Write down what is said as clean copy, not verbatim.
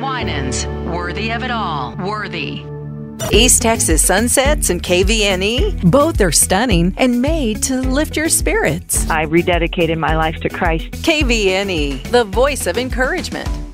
Winans, worthy of it all. Worthy. East Texas Sunsets and KVNE, both are stunning and made to lift your spirits. I rededicated my life to Christ. KVNE, the voice of encouragement.